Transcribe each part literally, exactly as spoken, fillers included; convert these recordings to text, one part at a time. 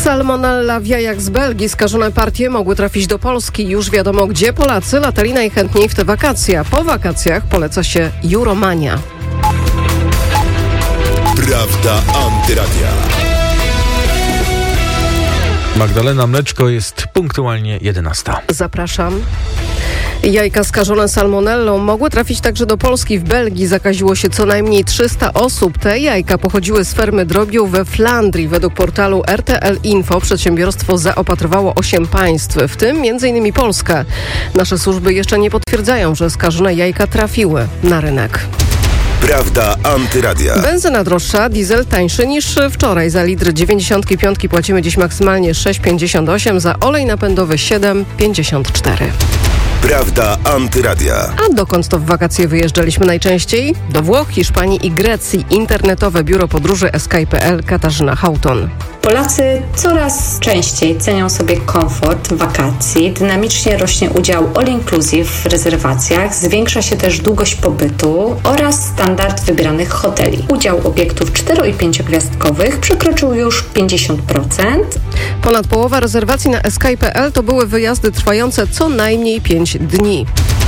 Salmonella w jajach z Belgii. Skażone partie mogły trafić do Polski. Już wiadomo, gdzie Polacy latali najchętniej w te wakacje. A po wakacjach poleca się Euromania. Prawda Antyradia. Magdalena Mleczko, jest punktualnie jedenasta. Zapraszam. Jajka skażone salmonellą mogły trafić także do Polski. W Belgii zakaziło się co najmniej trzysta osób. Te jajka pochodziły z fermy drobiu we Flandrii. Według portalu R T L Info przedsiębiorstwo zaopatrywało osiem państw, w tym między innymi Polskę. Nasze służby jeszcze nie potwierdzają, że skażone jajka trafiły na rynek. Prawda Antyradia. Benzyna droższa, diesel tańszy niż wczoraj. Za litr dziewięćdziesiątki piątki płacimy dziś maksymalnie sześć pięćdziesiąt osiem, za olej napędowy siedem pięćdziesiąt cztery. Prawda Antyradia. A dokąd to w wakacje wyjeżdżaliśmy najczęściej? Do Włoch, Hiszpanii i Grecji. Internetowe biuro podróży Escape kropka p l Katarzyna Hauton. Polacy coraz częściej cenią sobie komfort wakacji, dynamicznie rośnie udział all inclusive w rezerwacjach, zwiększa się też długość pobytu oraz standard wybranych hoteli. Udział obiektów cztero- i pięciogwiazdkowych przekroczył już pięćdziesiąt procent. Ponad połowa rezerwacji na escape kropka p l to były wyjazdy trwające co najmniej pięć dni.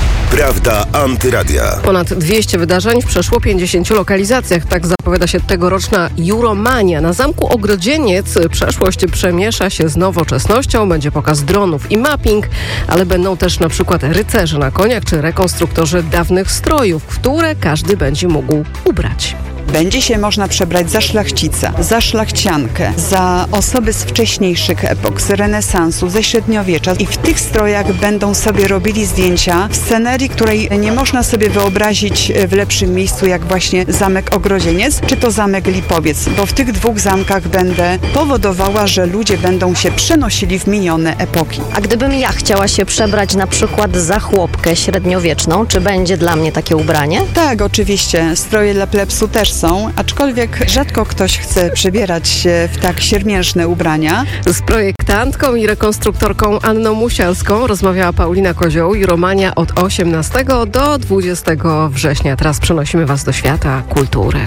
Prawda Antyradia. Ponad dwieście wydarzeń w przeszło pięćdziesięciu lokalizacjach. Tak zapowiada się tegoroczna Euromania. Na Zamku Ogrodzieniec przeszłość przemiesza się z nowoczesnością. Będzie pokaz dronów i mapping, ale będą też na przykład rycerze na koniach czy rekonstruktorzy dawnych strojów, które każdy będzie mógł ubrać. Będzie się można przebrać za szlachcica, za szlachciankę, za osoby z wcześniejszych epok, z renesansu, ze średniowiecza i w tych strojach będą sobie robili zdjęcia w scenerii, której nie można sobie wyobrazić w lepszym miejscu jak właśnie Zamek Ogrodzieniec, czy to Zamek Lipowiec, bo w tych dwóch zamkach będę powodowała, że ludzie będą się przenosili w minione epoki. A gdybym ja chciała się przebrać na przykład za chłopkę średniowieczną, czy będzie dla mnie takie ubranie? Tak, oczywiście. Stroje dla plebsu też są, aczkolwiek rzadko ktoś chce przebierać się w tak siermiężne ubrania. Z projektantką i rekonstruktorką Anną Musialską rozmawiała Paulina Kozioł. Euromania od osiemnastego do dwudziestego września. Teraz przenosimy Was do świata kultury.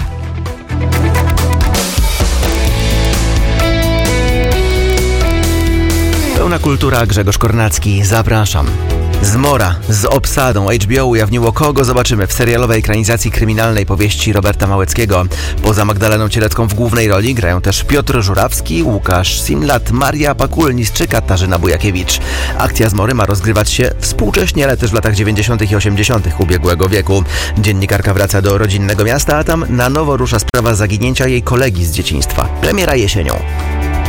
Pełna kultura, Grzegorz Kornacki, zapraszam. Zmora z obsadą H B O ujawniło, kogo zobaczymy w serialowej ekranizacji kryminalnej powieści Roberta Małeckiego. Poza Magdaleną Cielecką w głównej roli grają też Piotr Żurawski, Łukasz Simlat, Maria Pakulnis czy Katarzyna Bujakiewicz. Akcja Zmory ma rozgrywać się współcześnie, ale też w latach dziewięćdziesiątych i osiemdziesiątych ubiegłego wieku. Dziennikarka wraca do rodzinnego miasta, a tam na nowo rusza sprawa zaginięcia jej kolegi z dzieciństwa. Premiera jesienią.